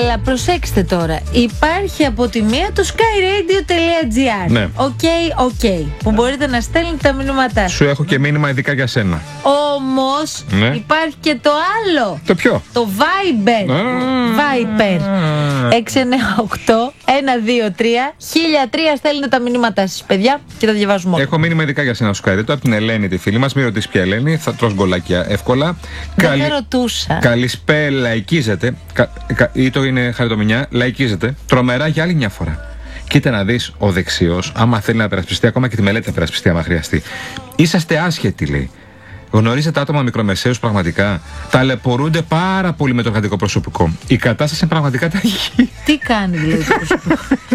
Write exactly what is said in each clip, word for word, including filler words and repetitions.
Αλλά προσέξτε τώρα, υπάρχει από τη μία το skyradio.gr. Ναι. Οκ, okay, οκ. Okay, που μπορείτε να στέλνετε τα μηνύματά σας. Σου έχω και μήνυμα ειδικά για σένα. Όμως ναι. υπάρχει και το άλλο. Το ποιο? Το Viber. Ah. Viber. έξι εννιά οκτώ ένα δύο τρία χίλια τρία στέλνετε τα μηνύματά σας, παιδιά, και τα διαβάζουμε όλα. Έχω μήνυμα ειδικά για σένα στο skyradio από την Ελένη, τη φίλη μας. Μην ρωτήσεις ποια Ελένη, θα τρως γκολάκια εύκολα. Δεν Καλη... θα ρωτούσα. Καλησπέρα, λαϊκίζεται. Κα... Κα... Ή το είναι χαριτομηνιά, λαϊκίζεται. Τρομερά για άλλη μια φορά. Κοίτα να δεις, ο δεξιός, άμα θέλει να περασπιστεί, ακόμα και τη μελέτη θα περασπιστεί, άμα χρειαστεί. Είσαστε άσχετοι, λέει. Γνωρίζετε άτομα μικρομεσαίους πραγματικά. Ταλαιπωρούνται πάρα πολύ με το εργατικό προσωπικό. Η κατάσταση είναι πραγματικά τραγική. Τι κάνει, δηλαδή, το προσωπικό?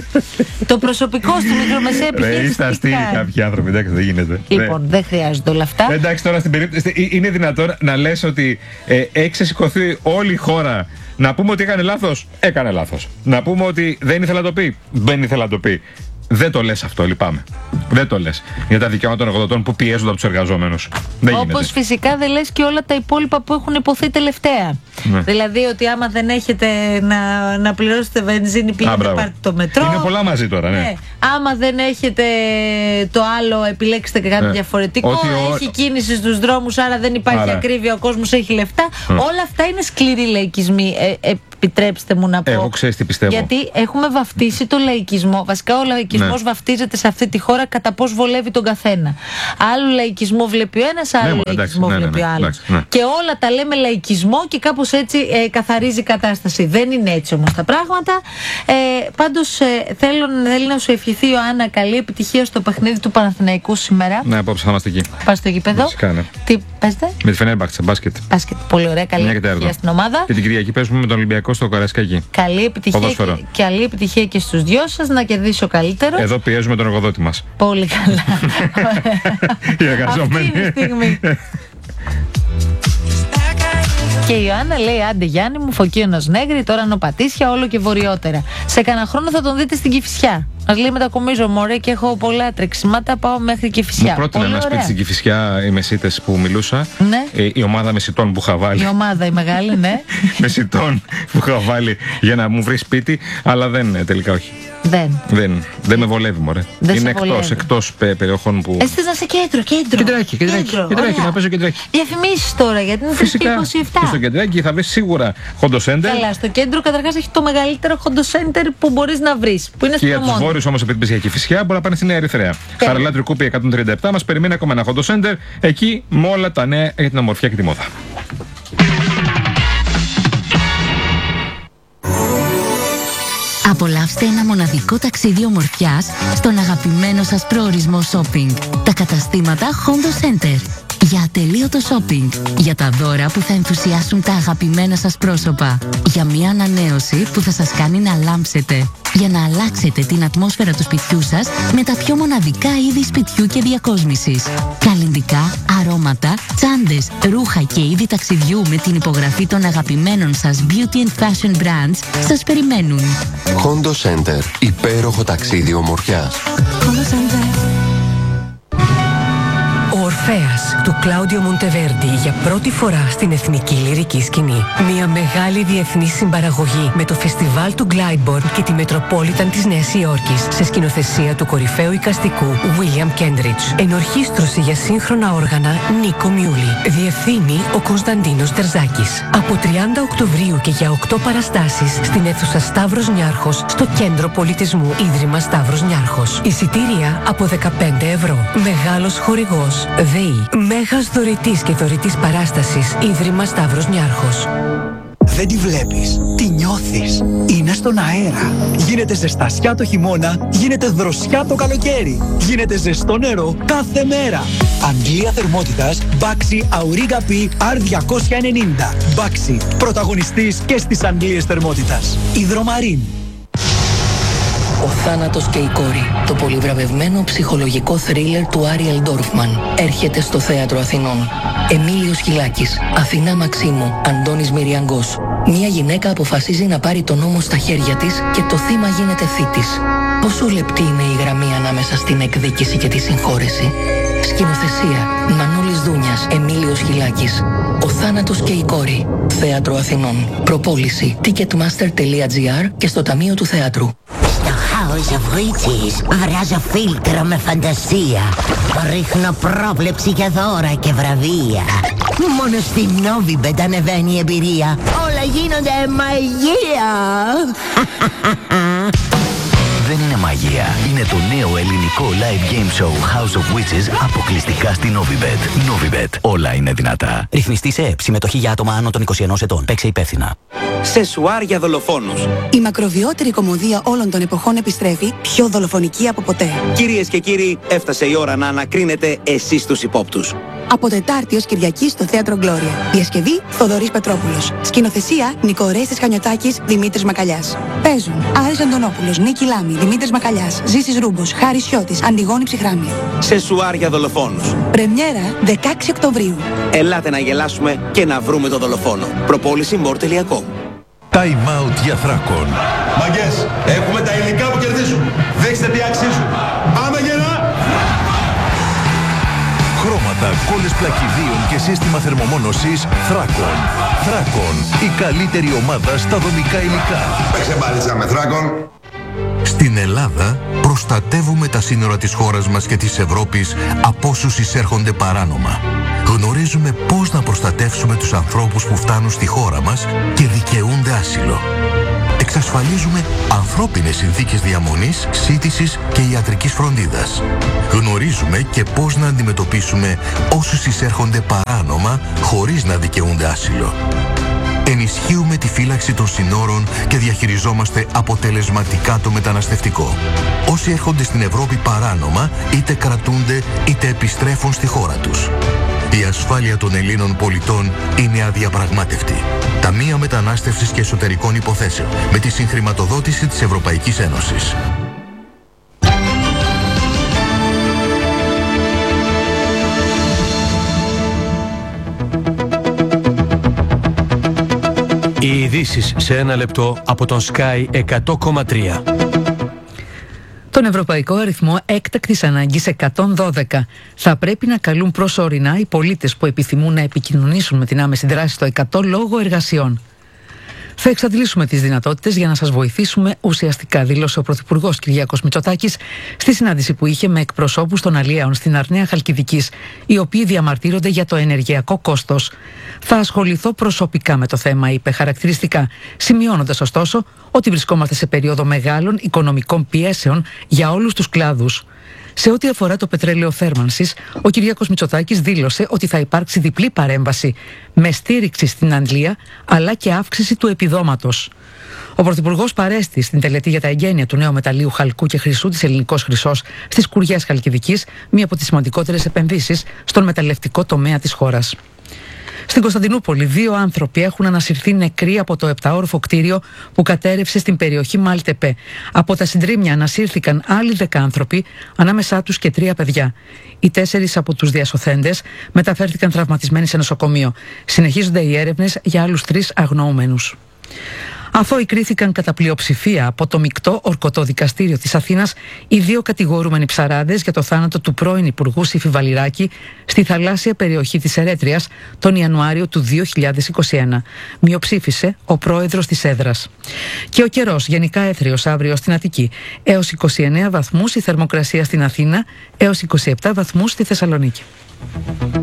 Το προσωπικό στη μικρομεσαία επιχείρηση. Είστε αστείοι κάποιοι άνθρωποι, εντάξει, δεν γίνεται. Λοιπόν, ναι. δεν χρειάζονται όλα αυτά. Εντάξει, τώρα στην περίπτωση. Είναι δυνατόν να λες ότι ε, έχει ξεσηκωθεί όλη η χώρα. Να πούμε ότι έκανε λάθος, έκανε λάθος. Να πούμε ότι δεν ήθελα να το πει, δεν ήθελα να το πει. Δεν το λες αυτό, λυπάμαι. Δεν το λες. Για τα δικαιώματα των εργοδοτών που πιέζονται από τους εργαζόμενους. Όπως φυσικά δεν λες και όλα τα υπόλοιπα που έχουν υποθεί τελευταία. Ναι. Δηλαδή ότι άμα δεν έχετε να, να πληρώσετε βενζίνη, πήγαινε πάρτε το μετρό. Είναι πολλά μαζί τώρα, ναι. ναι. Άμα δεν έχετε το άλλο, επιλέξτε και κάτι ναι. διαφορετικό. Ότι έχει ο... κίνηση στους δρόμους, άρα δεν υπάρχει άρα. ακρίβεια, ο κόσμος έχει λεφτά. Mm. Όλα αυτά είναι σκληροί λαϊκισμοί. Ε, ε, επιτρέψτε μου να πω. Εγώ ξέρεις τι πιστεύω. Γιατί έχουμε βαφτίσει το λαϊκισμό. Βασικά ο λαϊκισμός ναι. βαφτίζεται σε αυτή τη χώρα κατά πώς βολεύει τον καθένα. Άλλο λαϊκισμό βλέπει ο ένας, άλλο ναι, λαϊκισμό εντάξει, βλέπει ναι, ναι, ο άλλος. Ναι. Και όλα τα λέμε λαϊκισμό και κάπως έτσι ε, καθαρίζει η κατάσταση. Δεν είναι έτσι όμως τα πράγματα. Ε, πάντως ε, θέλω, θέλω να σου ευχηθεί, Ιωάννα, καλή επιτυχία στο παιχνίδι του Παναθηναϊκού σήμερα. Ναι, απόψε θα είμαστε εκεί. Πας στο γήπεδο. Φυσικά, ναι. Τι παίζετε? Με τη Φενέρμπαχτσε, μπάσκετ. Μπάσκετ. Πολύ ωραία. Καλή επιτυχία στην ομάδα. Και την Κυριακή παίζουμε με τον Ολυμπιακό στο Καραϊσκάκι. Καλή επιτυχία, και, καλή επιτυχία και στους δυο σας, να κερδίσει ο καλύτερος. Εδώ πιέζουμε τον εργοδότη μας. Πολύ καλά. Οι εργαζόμενοι. Αυτή είναι η στιγμή. Και η Ιωάννα λέει: άντε Γιάννη μου, Φωκίωνος Νέγρη, τώρα Νοπατήσια, όλο και βορειότερα. Σε κανένα χρόνο θα τον δείτε στην Κηφισιά. Μας λέει: μετακομίζω μωρέ και έχω πολλά τρεξιμάτα, πάω μέχρι Κηφισιά. Μου πρότεινε ένα σπίτι στην Κηφισιά οι μεσίτες που μιλούσα. Ναι. Ε, η ομάδα μεσιτών που είχα βάλει. Η ομάδα η μεγάλη, ναι. Μεσιτών που είχα βάλει για να μου βρει σπίτι, αλλά δεν, τελικά όχι. Δεν. Δεν, δεν με βολεύει, μωρέ. Δεν είναι εκτός, εκτός πε, περιοχών που. Εσύ θες να είσαι κέντρο, κέντρο. Κεντράκι, κεντράκι. Κέντρο. Κεντράκι, να παίζω κεντράκι. Διαφημίσεις τώρα, γιατί είναι φυσικά είκοσι επτά. Και στο κεντράκι θα βρει σίγουρα Hondo Center. Καλά, στο κέντρο καταρχάς έχει το μεγαλύτερο Hondo Center που μπορείς να βρεις. Που είναι και για τους βόρειους όμως, επειδή για Κηφισιά, μπορεί να πάνε στη Νέα Ερυθρέα. Χαραλάτρη Κούπη εκατόν τριάντα επτά, μας περιμένει ακόμα ένα Hondo Center. Εκεί με όλα τα νέα για την ομορφιά και τη μόδα. Απολαύστε ένα μοναδικό ταξίδι ομορφιάς στον αγαπημένο σας προορισμό shopping. Τα καταστήματα Hondo Center. Για ατελείωτο shopping. Για τα δώρα που θα ενθουσιάσουν τα αγαπημένα σας πρόσωπα. Για μια ανανέωση που θα σας κάνει να λάμψετε. Για να αλλάξετε την ατμόσφαιρα του σπιτιού σας με τα πιο μοναδικά είδη σπιτιού και διακόσμησης. Καλλυντικά, αρώματα, τσάντες, ρούχα και είδη ταξιδιού με την υπογραφή των αγαπημένων σας beauty and fashion brands σας περιμένουν. Hondo Center. Υπέροχο ταξίδι ομορφιάς. Hondo Center. Ο Ορφέας του Κλάουντιο Μοντεβέρντι για πρώτη φορά στην εθνική λυρική σκηνή. Μια μεγάλη διεθνή συμπαραγωγή με το φεστιβάλ του Glyndebourne και τη Μετροπόλιταν της Νέας Υόρκης σε σκηνοθεσία του κορυφαίου εικαστικού William Kendridge. Ενορχήστρωση για σύγχρονα όργανα Νίκο Μιούλη. Διευθύνει ο Κωνσταντίνος Τερζάκης. Από τριάντα Οκτωβρίου και για οκτώ παραστάσεις στην αίθουσα Σταύρος Νιάρχος στο Κέντρο Πολιτισμού Ίδρυμα Σταύρος Νιάρχος. Εισιτήρια από δεκαπέντε ευρώ. Μεγάλος χορηγός ΔΕΗ. Μέγας δωρητής και δωρητής παράστασης Ίδρυμα Σταύρος Νιάρχος. Δεν τη βλέπεις, τη νιώθεις. Είναι στον αέρα. Γίνεται ζεστασιά το χειμώνα, γίνεται δροσιά το καλοκαίρι. Γίνεται ζεστό νερό κάθε μέρα. Αντλία θερμότητας Baxi Auriga P αρ διακόσια ενενήντα. Baxi, πρωταγωνιστής και στις αντλίες θερμότητας. Υδρομαρίν. Ο θάνατος και η κόρη. Το πολυβραβευμένο ψυχολογικό θρίλερ του Άριελ Ντόρφμαν έρχεται στο Θέατρο Αθηνών. Εμίλιος Χιλάκης, Αθηνά Μαξίμου, Αντώνης Μυριαγκός. Μια γυναίκα αποφασίζει να πάρει τον νόμο στα χέρια της και το θύμα γίνεται θήτης. Πόσο λεπτή είναι η γραμμή ανάμεσα στην εκδίκηση και τη συγχώρεση. Σκηνοθεσία Μανώλης Δούνιας, Εμίλιος Χιλάκης. Ο θάνατος και η κόρη. Θέατρο Αθηνών. Προπόληση ticketmaster τελεία gr και στο Ταμείο του Θεάτρου. Στο House of Witches βράζω φίλτρο με φαντασία. Ρίχνω πρόβλεψη για δώρα και βραβεία. Μόνο στη Novibet ανεβαίνει η εμπειρία. Όλα γίνονται μαγεία. Δεν είναι μαγεία. Είναι το νέο ελληνικό live game show House of Witches αποκλειστικά στη Novibet. Novibet. Όλα είναι δυνατά. Ρυθμιστή σε ΕΕΠ. Συμμετοχή για άτομα άνω των είκοσι ενός ετών. Παίξε υπεύθυνα. Σεσουάρ για δολοφόνους. Η μακροβιότερη κομμωδία όλων των εποχών επιστρέφει, πιο δολοφονική από ποτέ. Κυρίες και κύριοι, έφτασε η ώρα να ανακρίνετε εσείς τους υπόπτους. Από Τετάρτη ως Κυριακή στο Θέατρο Γκλώρια. Διασκευή Θοδωρής Πετρόπουλος. Σκηνοθεσία Νικορέστης Χανιωτάκης, Δημήτρης Μακαλιάς. Παίζουν Άρης Αντωνόπουλος, Νίκη Λάμη, Δημήτρης Μακαλιάς, Ζήσης Ρούμπος, Χάρης Σιώτης, Αντιγόνη Ψυχράμια. Σεσουάρ για δολοφόνους. Πρεμιέρα δεκαέξι Οκτωβρίου. Ελάτε να γελάσουμε και να βρούμε τον δολοφόνο. Προπόληση more τελεία com. Time out για Θράκον. Μαγκές, έχουμε τα υλικά που κερδίζουν. Δείξτε τι αξίζουν. Πάμε γερά! Χρώματα, κόλλες πλακιδίων και σύστημα θερμομόνωσης Θράκον. Θράκον, η καλύτερη ομάδα στα δομικά υλικά. Παίξε μπάλιτσα με Θράκον. Στην Ελλάδα προστατεύουμε τα σύνορα της χώρας μας και της Ευρώπης από όσους εισέρχονται παράνομα. Γνωρίζουμε πώς να προστατεύσουμε τους ανθρώπους που φτάνουν στη χώρα μας και δικαιούνται άσυλο. Εξασφαλίζουμε ανθρώπινες συνθήκες διαμονής, σύντησης και ιατρικής φροντίδας. Γνωρίζουμε και πώς να αντιμετωπίσουμε όσους εισέρχονται παράνομα χωρίς να δικαιούνται άσυλο. Ενισχύουμε τη φύλαξη των συνόρων και διαχειριζόμαστε αποτελεσματικά το μεταναστευτικό. Όσοι έρχονται στην Ευρώπη παράνομα, είτε κρατούνται είτε επιστρέφουν στη χώρα τους. Η ασφάλεια των Ελλήνων πολιτών είναι αδιαπραγμάτευτη. Ταμεία Μετανάστευσης και Εσωτερικών Υποθέσεων, με τη συγχρηματοδότηση της Ευρωπαϊκής Ένωσης. Οι ειδήσεις σε ένα λεπτό από τον Sky εκατό κόμμα τρία. Τον ευρωπαϊκό αριθμό έκτακτης ανάγκης εκατόν δώδεκα θα πρέπει να καλούν προσωρινά οι πολίτες που επιθυμούν να επικοινωνήσουν με την άμεση δράση στο εκατό λόγω εργασιών. Θα εξαντλήσουμε τις δυνατότητες για να σας βοηθήσουμε ουσιαστικά, δήλωσε ο Πρωθυπουργός Κυριάκος Μητσοτάκης στη συνάντηση που είχε με εκπροσώπους των αλλιέων στην Αρναία Χαλκιδικής, οι οποίοι διαμαρτύρονται για το ενεργειακό κόστος. Θα ασχοληθώ προσωπικά με το θέμα, είπε χαρακτηριστικά, σημειώνοντας ωστόσο ότι βρισκόμαστε σε περίοδο μεγάλων οικονομικών πιέσεων για όλους τους κλάδους. Σε ό,τι αφορά το πετρέλαιο θέρμανσης, ο Κυριάκος Μητσοτάκης δήλωσε ότι θα υπάρξει διπλή παρέμβαση με στήριξη στην αντλία αλλά και αύξηση του επιδόματος. Ο Πρωθυπουργός παρέστη στην τελετή για τα εγγένεια του νέου μεταλλίου χαλκού και χρυσού της Ελληνικός Χρυσός στις Κουριές Χαλκιδικής, μία από τις σημαντικότερες επενδύσεις στον μεταλλευτικό τομέα της χώρας. Στην Κωνσταντινούπολη, δύο άνθρωποι έχουν ανασυρθεί νεκροί από το επτάοροφο κτίριο που κατέρευσε στην περιοχή Μάλτεπε. Από τα συντρίμμια ανασύρθηκαν άλλοι δέκα άνθρωποι, ανάμεσά τους και τρία παιδιά. Οι τέσσερις από τους διασωθέντες μεταφέρθηκαν τραυματισμένοι σε νοσοκομείο. Συνεχίζονται οι έρευνες για άλλους τρεις αγνοούμενους. Αθώοι κρίθηκαν κατά πλειοψηφία από το μεικτό ορκωτό δικαστήριο της Αθήνας οι δύο κατηγορούμενοι ψαράδες για το θάνατο του πρώην Υπουργού Σύφη Βαλιράκη στη θαλάσσια περιοχή της Ερέτριας τον Ιανουάριο του δύο χιλιάδες είκοσι ένα. Μειοψήφισε ο πρόεδρος της έδρας. Και ο καιρός γενικά έθριος αύριο στην Αττική. Έως είκοσι εννέα βαθμούς η θερμοκρασία στην Αθήνα, έως είκοσι επτά βαθμούς στη Θεσσαλονίκη.